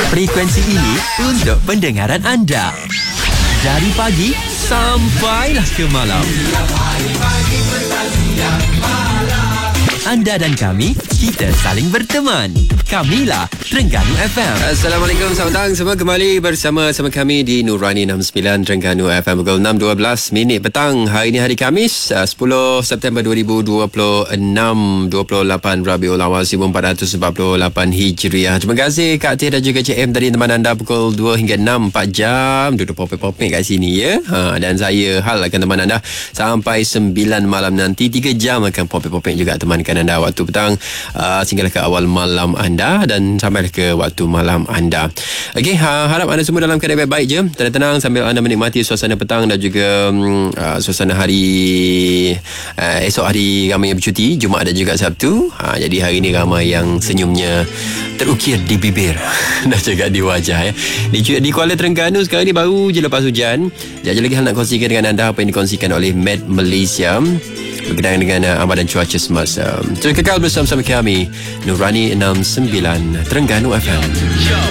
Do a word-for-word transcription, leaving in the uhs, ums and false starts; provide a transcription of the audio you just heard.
Frekuensi ini untuk pendengaran anda. Dari pagi sampailah ke malam. Anda dan kami, kita saling berteman. Kamilah Terengganu F M. Assalamualaikum, selamat petang semua. Kembali bersama sama kami di Nurani enam puluh sembilan Terengganu F M. Pukul enam dua belas minit petang. Hari ini hari Khamis, sepuluh September dua ribu dua puluh enam, dua puluh lapan Rabiul Awal seribu empat ratus empat puluh lapan Hijriah. Terima kasih Kak Tia dan juga Cik M tadi teman anda pukul dua hingga enam, empat jam duduk popek-popek kat sini ya. Ha, dan saya Hal akan teman anda sampai sembilan malam nanti. tiga jam akan popek-popek juga temankan anda waktu petang uh, sehinggalah ke awal malam anda dan sampai ke waktu malam anda. Okey, ha, harap anda semua dalam keadaan baik-baik je, tenang-tenang sambil anda menikmati suasana petang dan juga um, uh, suasana hari uh, esok hari ramai yang bercuti, Jumaat dan juga Sabtu. Ha, jadi hari ini ramai yang senyumnya terukir di bibir dan juga di wajah ya. Di, di Kuala Terengganu sekarang ni baru je lepas hujan. Sekejap lagi Hal nak kongsikan dengan anda apa yang dikongsikan oleh Met Malaysia berkenaan dengan uh, amaran cuaca semasa. Terus kekal bersama-sama kami Nurani enam puluh sembilan Terengganu F M.